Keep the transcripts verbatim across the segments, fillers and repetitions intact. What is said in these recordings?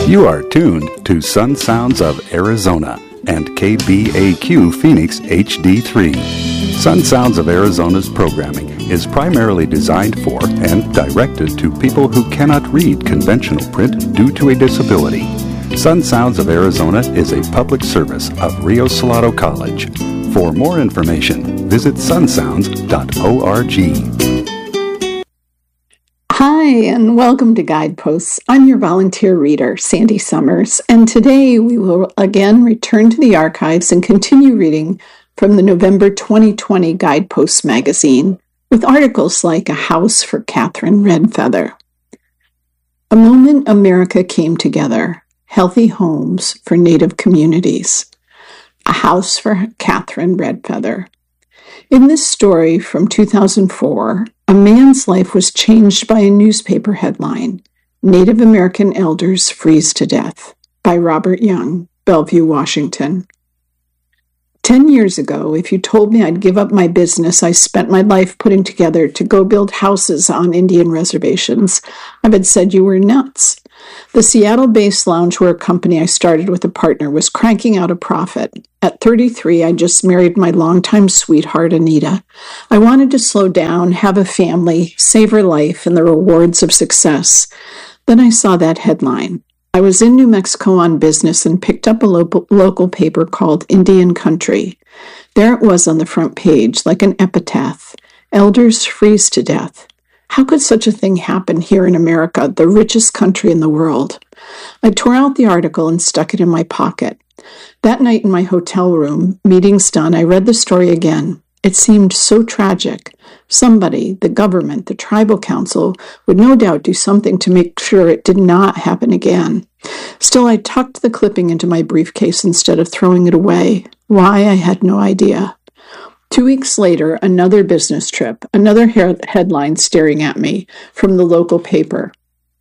You are tuned to Sun Sounds of Arizona and K B A Q Phoenix H D three. Sun Sounds of Arizona's programming is primarily designed for and directed to people who cannot read conventional print due to a disability. Sun Sounds of Arizona is a public service of Rio Salado College. For more information, visit sun sounds dot org. Hi, and welcome to Guideposts. I'm your volunteer reader, Sandy Summers, and today we will again return to the archives and continue reading from the November twenty twenty Guideposts magazine with articles like A House for Catherine Redfeather. A moment America came together. Healthy homes for Native communities. A House for Catherine Redfeather. In this story from two thousand four, a man's life was changed by a newspaper headline, Native American Elders Freeze to Death, by Robert Young, Bellevue, Washington. Ten years ago, if you told me I'd give up my business I spent my life putting together to go build houses on Indian reservations, I would said you were nuts. The Seattle-based loungewear company I started with a partner was cranking out a profit. At thirty-three, I just married my longtime sweetheart, Anita. I wanted to slow down, have a family, savor life and the rewards of success. Then I saw that headline. I was in New Mexico on business and picked up a local, local paper called Indian Country. There it was on the front page, like an epitaph. Elders freeze to death. How could such a thing happen here in America, the richest country in the world? I tore out the article and stuck it in my pocket. That night in my hotel room, meetings done, I read the story again. It seemed so tragic. Somebody, the government, the tribal council, would no doubt do something to make sure it did not happen again. Still, I tucked the clipping into my briefcase instead of throwing it away. Why, I had no idea. Two weeks later, another business trip, another he- headline staring at me from the local paper.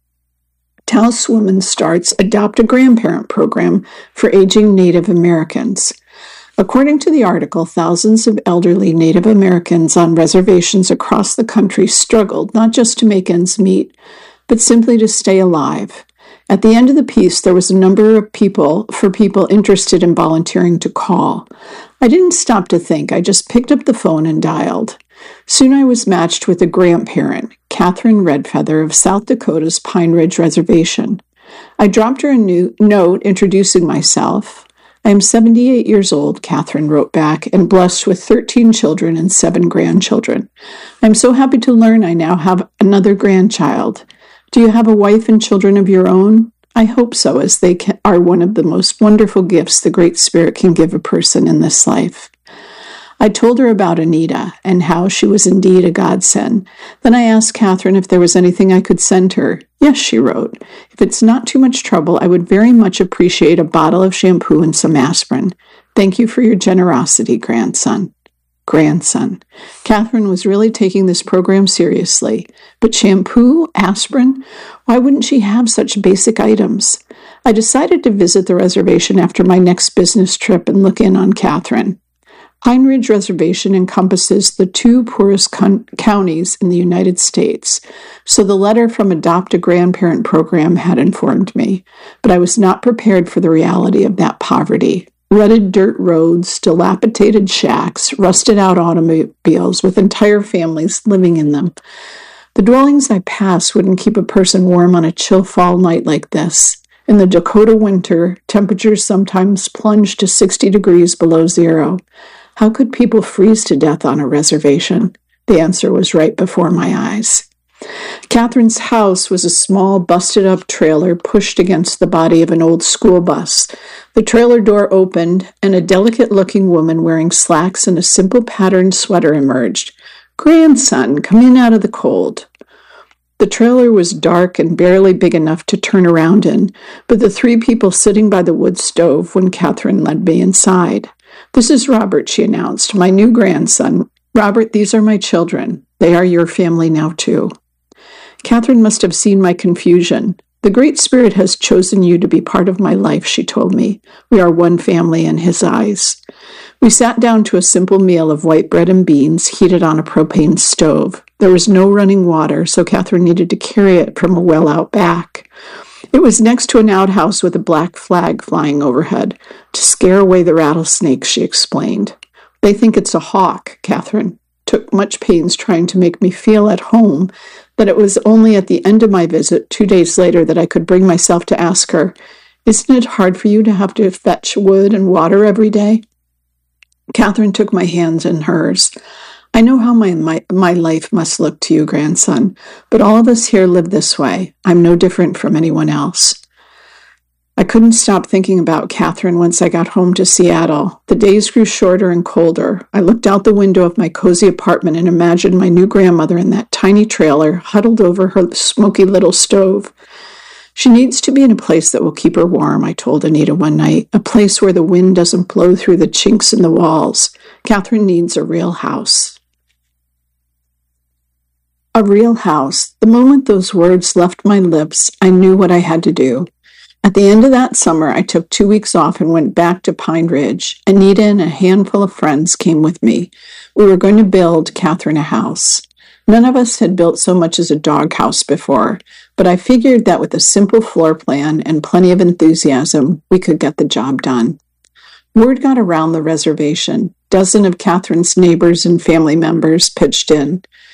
Taos woman starts Adopt a Grandparent program for aging Native Americans. According to the article, thousands of elderly Native Americans on reservations across the country struggled not just to make ends meet, but simply to stay alive. At the end of the piece, there was a number of people for people interested in volunteering to call. I didn't stop to think. I just picked up the phone and dialed. Soon I was matched with a grandparent, Catherine Redfeather of South Dakota's Pine Ridge Reservation. I dropped her a new note introducing myself. I am seventy-eight years old, Catherine wrote back, and blessed with thirteen children and seven grandchildren. I'm so happy to learn I now have another grandchild. Do you have a wife and children of your own? I hope so, as they can, are one of the most wonderful gifts the Great Spirit can give a person in this life. I told her about Anita and how she was indeed a godsend. Then I asked Catherine if there was anything I could send her. Yes, she wrote. If it's not too much trouble, I would very much appreciate a bottle of shampoo and some aspirin. Thank you for your generosity, grandson. Grandson. Catherine was really taking this program seriously. But shampoo, aspirin, why wouldn't she have such basic items? I decided to visit the reservation after my next business trip and look in on Catherine. Pine Ridge Reservation encompasses the two poorest con- counties in the United States, so the letter from Adopt a Grandparent program had informed me, but I was not prepared for the reality of that poverty. Rutted dirt roads, dilapidated shacks, rusted-out automobiles with entire families living in them. The dwellings I passed wouldn't keep a person warm on a chill fall night like this. In the Dakota winter, temperatures sometimes plunged to sixty degrees below zero. How could people freeze to death on a reservation? The answer was right before my eyes. Catherine's house was a small, busted-up trailer pushed against the body of an old school bus. The trailer door opened, and a delicate-looking woman wearing slacks and a simple patterned sweater emerged. "Grandson, come in out of the cold." The trailer was dark and barely big enough to turn around in, but the three people sitting by the wood stove when Catherine led me inside. "This is Robert," she announced, "my new grandson. Robert, these are my children. They are your family now, too." Catherine must have seen my confusion. "The Great Spirit has chosen you to be part of my life," she told me. "We are one family in His eyes." We sat down to a simple meal of white bread and beans heated on a propane stove. There was no running water, so Catherine needed to carry it from a well out back. It was next to an outhouse with a black flag flying overhead to scare away the rattlesnakes, she explained. They think it's a hawk, Catherine took much pains trying to make me feel at home, but it was only at the end of my visit, two days later, that I could bring myself to ask her, "Isn't it hard for you to have to fetch wood and water every day?" Catherine took my hands in hers. "I know how my, my, my life must look to you, grandson, but all of us here live this way. I'm no different from anyone else." I couldn't stop thinking about Catherine once I got home to Seattle. The days grew shorter and colder. I looked out the window of my cozy apartment and imagined my new grandmother in that tiny trailer, huddled over her smoky little stove. "She needs to be in a place that will keep her warm," I told Anita one night, "a place where the wind doesn't blow through the chinks in the walls. Catherine needs a real house." A real house. The moment those words left my lips, I knew what I had to do. At the end of that summer, I took two weeks off and went back to Pine Ridge. Anita and a handful of friends came with me. We were going to build Catherine a house. None of us had built so much as a doghouse before, but I figured that with a simple floor plan and plenty of enthusiasm, we could get the job done. Word got around the reservation. A dozen of Catherine's neighbors and family members pitched in.